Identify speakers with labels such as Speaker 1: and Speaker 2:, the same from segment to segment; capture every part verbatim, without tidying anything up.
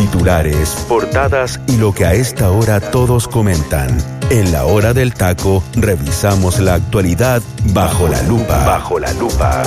Speaker 1: Titulares, portadas y lo que a esta hora todos comentan. En la hora del taco, revisamos la actualidad bajo la lupa. Bajo la lupa.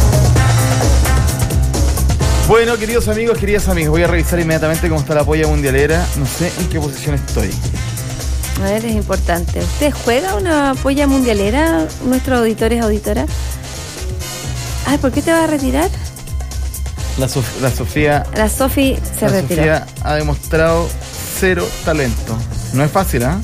Speaker 2: Bueno, queridos amigos, queridas amigas, voy a revisar inmediatamente cómo está la polla mundialera. No sé en qué posición estoy.
Speaker 3: A ver, es importante. ¿Usted juega una polla mundialera, nuestros auditores, auditoras? Ay, ¿por qué te vas a retirar?
Speaker 2: La, Sof- la Sofía...
Speaker 3: La Sofi se
Speaker 2: la
Speaker 3: retiró.
Speaker 2: Sofía ha demostrado cero talento. No es fácil, ¿ah? ¿eh?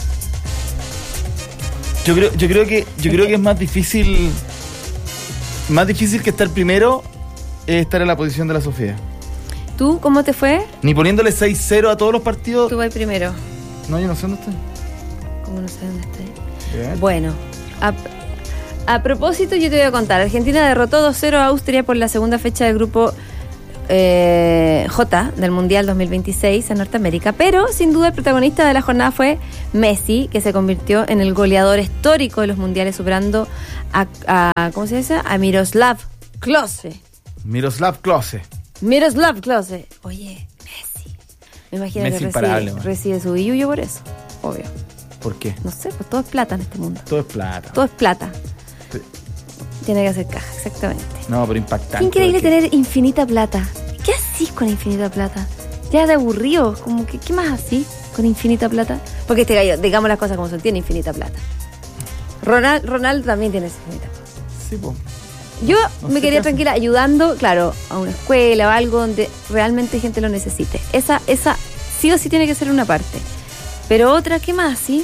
Speaker 2: Yo creo, yo creo que, yo creo que es más difícil... Más difícil que estar primero es estar en la posición de la Sofía.
Speaker 3: ¿Tú cómo te fue?
Speaker 2: Ni poniéndole seis cero a todos los partidos.
Speaker 3: Tú vas primero.
Speaker 2: No, yo no sé dónde estoy.
Speaker 3: ¿Cómo no sé dónde estoy?
Speaker 2: Bien.
Speaker 3: Bueno, a, a propósito yo te voy a contar. Argentina derrotó dos cero a Austria por la segunda fecha del grupo eh, J del Mundial dos mil veintiséis en Norteamérica. Pero sin duda el protagonista de la jornada fue Messi, que se convirtió en el goleador histórico de los mundiales, superando a, a ¿cómo se dice? A Miroslav Klose.
Speaker 2: Miroslav Klose.
Speaker 3: Miroslav Klose. Oye, Messi. Me imagino
Speaker 2: Messi
Speaker 3: que
Speaker 2: imparable,
Speaker 3: recibe,
Speaker 2: man.
Speaker 3: recibe su billuyo por eso. Obvio.
Speaker 2: ¿Por qué?
Speaker 3: No sé, pues todo es plata en este mundo.
Speaker 2: Todo es plata.
Speaker 3: Todo es plata.
Speaker 2: Sí.
Speaker 3: Tiene que hacer caja, exactamente.
Speaker 2: No, pero impactante.
Speaker 3: Qué increíble
Speaker 2: porque...
Speaker 3: tener infinita plata. ¿Qué hacís con infinita plata? Ya de aburrido, como que, ¿qué más así con infinita plata? Porque este gallo, digamos las cosas como son, tiene infinita plata. Ronald, Ronaldo también tiene infinita plata.
Speaker 2: Sí, pues.
Speaker 3: Yo
Speaker 2: No
Speaker 3: me
Speaker 2: sé
Speaker 3: quería
Speaker 2: qué
Speaker 3: tranquila ayudando, claro, a una escuela o algo donde realmente gente lo necesite. Esa, esa sí o sí tiene que ser una parte. Pero otra, ¿qué más así?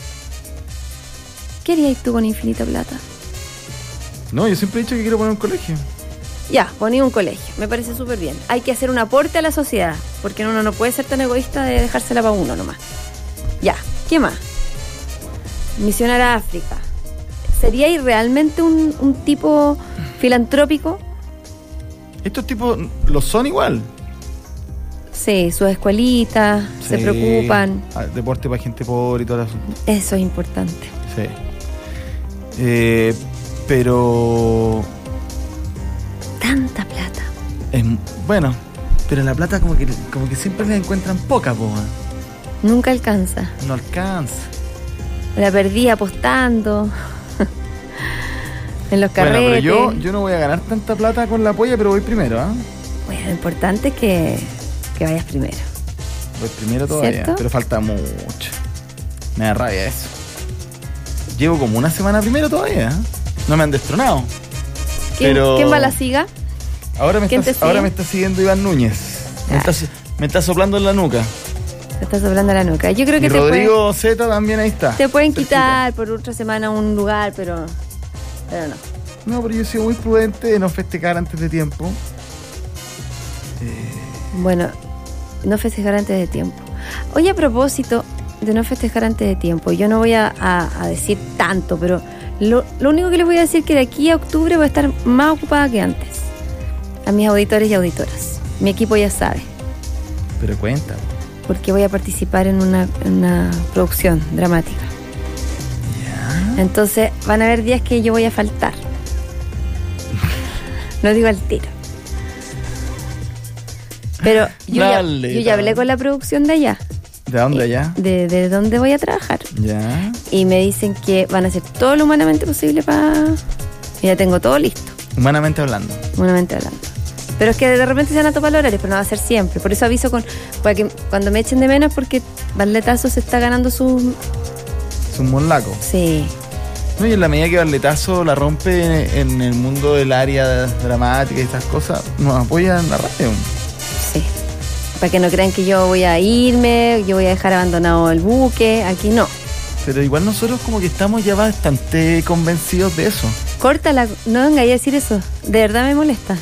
Speaker 3: ¿Qué harías tú con infinita plata?
Speaker 2: No, yo siempre he dicho que quiero poner un colegio.
Speaker 3: Ya, poní un colegio, me parece súper bien. Hay que hacer un aporte a la sociedad, porque uno no puede ser tan egoísta de dejársela para uno nomás. Ya, ¿qué más? Misionar a África. ¿Sería realmente un, un tipo filantrópico?
Speaker 2: Estos tipos lo son igual.
Speaker 3: Sí, sus escuelitas, se
Speaker 2: Sí.
Speaker 3: preocupan.
Speaker 2: Ah, deporte para gente pobre y todo el asunto.
Speaker 3: Eso es importante.
Speaker 2: Sí. Eh, pero...
Speaker 3: Tanta plata.
Speaker 2: Es, bueno, pero la plata como que, como que siempre la encuentran poca, po.
Speaker 3: Nunca alcanza.
Speaker 2: No alcanza.
Speaker 3: La perdí apostando. En los
Speaker 2: Bueno,
Speaker 3: carretes.
Speaker 2: pero yo, yo no voy a ganar tanta plata con la polla, pero voy primero, ¿ah? ¿eh?
Speaker 3: Bueno, lo importante es que, que vayas primero.
Speaker 2: Voy primero todavía,
Speaker 3: ¿Cierto?
Speaker 2: pero falta mucho. Me da rabia eso. Llevo como una semana primero todavía, ¿eh? No me han destronado.
Speaker 3: ¿Quién,
Speaker 2: Pero...
Speaker 3: ¿quién va a la siga?
Speaker 2: Ahora me,
Speaker 3: ¿Quién
Speaker 2: está,
Speaker 3: te sigue?
Speaker 2: ahora me está siguiendo Iván Núñez. Me,
Speaker 3: Ah.
Speaker 2: está, me está soplando en la nuca.
Speaker 3: Te estás soplando la nuca. Yo creo que
Speaker 2: Y
Speaker 3: te,
Speaker 2: Rodrigo Zeta también ahí está.
Speaker 3: pueden, te pueden
Speaker 2: cerquita.
Speaker 3: quitar por otra semana un lugar, pero, pero no.
Speaker 2: No, pero yo he sido muy prudente de no festejar antes de tiempo.
Speaker 3: Bueno, no festejar antes de tiempo. Oye, a propósito de no festejar antes de tiempo, yo no voy a, a, a decir tanto, pero lo, lo único que les voy a decir es que de aquí a octubre voy a estar más ocupada que antes. A mis auditores y auditoras. Mi equipo ya sabe,
Speaker 2: Pero cuenta.
Speaker 3: porque voy a participar en una, en una producción dramática.
Speaker 2: Ya.
Speaker 3: Entonces van a haber días que yo voy a faltar. Lo digo al tiro. Pero yo,
Speaker 2: Dale,
Speaker 3: ya, yo ya
Speaker 2: dale.
Speaker 3: hablé con la producción de allá.
Speaker 2: ¿De dónde allá?
Speaker 3: De, de dónde voy a trabajar.
Speaker 2: Ya.
Speaker 3: Y me dicen que van a hacer todo lo humanamente posible para... Ya tengo todo listo,
Speaker 2: Humanamente hablando.
Speaker 3: humanamente hablando. Pero es que de repente se van a topar los horarios, pero no va a ser siempre. Por eso aviso con para que cuando me echen de menos, porque Barletazo se está ganando su...
Speaker 2: Es un monlaco.
Speaker 3: Sí.
Speaker 2: No, y en la medida que Barletazo la rompe en el mundo del área dramática y estas cosas, nos apoya en la radio.
Speaker 3: Sí. Para que no crean que yo voy a irme, yo voy a dejar abandonado el buque. Aquí no.
Speaker 2: Pero igual nosotros como que estamos ya bastante convencidos de eso.
Speaker 3: Córtala, no venga a decir eso. De verdad me molesta.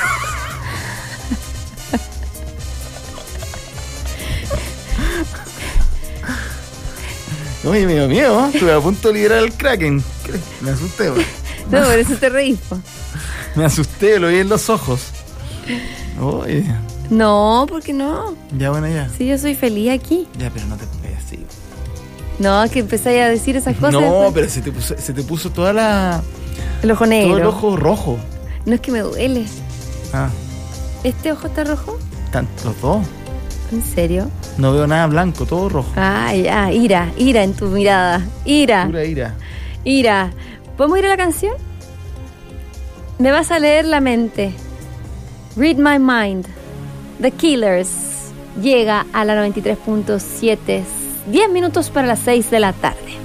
Speaker 2: Oye, me dio miedo, ¿eh? Estuve a punto de liberar al Kraken. Me asusté, ¿eh?
Speaker 3: No, por eso te reí, po.
Speaker 2: Me asusté, lo vi en los ojos. Oye,
Speaker 3: No, porque no.
Speaker 2: ya bueno, ya.
Speaker 3: Sí, yo soy feliz aquí.
Speaker 2: Ya, pero no te pongas así.
Speaker 3: No, que empezáis a decir esas cosas.
Speaker 2: No,
Speaker 3: después.
Speaker 2: pero se te puso, se te puso toda la...
Speaker 3: El ojo negro.
Speaker 2: todo el ojo rojo.
Speaker 3: No es que me duele.
Speaker 2: Ah,
Speaker 3: ¿Este ojo está rojo?
Speaker 2: están los dos.
Speaker 3: ¿En serio?
Speaker 2: No veo nada blanco, todo rojo.
Speaker 3: Ah, ya, ira, ira en tu mirada. Ira.
Speaker 2: Pura ira.
Speaker 3: Ira. ¿Podemos ir a la canción? Me vas a leer la mente. Read My Mind. The Killers. Llega a la noventa y tres punto siete. diez minutos para las seis de la tarde.